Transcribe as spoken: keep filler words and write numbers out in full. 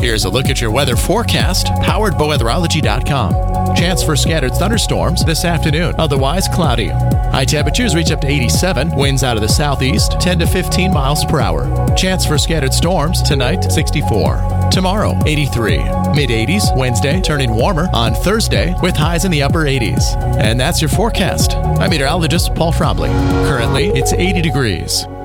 Here's a look at your weather forecast, powered by weatherology dot com. Chance for scattered thunderstorms this afternoon, otherwise cloudy. High temperatures reach up to eighty-seven, winds out of the southeast, ten to fifteen miles per hour. Chance for scattered storms tonight, sixty-four. Tomorrow, eighty-three. mid eighties, Wednesday, turning warmer on Thursday with highs in the upper eighties. And that's your forecast. I'm meteorologist Paul Fromley. Currently, it's eighty degrees.